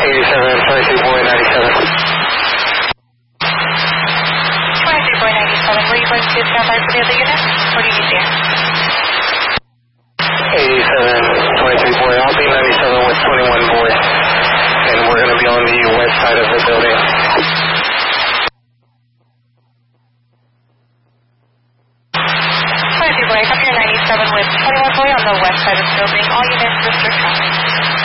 87, 22 boy 97. 23 boy 97, were you going to stand by for the other unit? What do you need there? 87, 23 boy, I'll be 97 with 21 boy. And we're going to be on the west side of the building. 23 boy, come here 97 with 21 boy on the west side of the building. All units restrict traffic.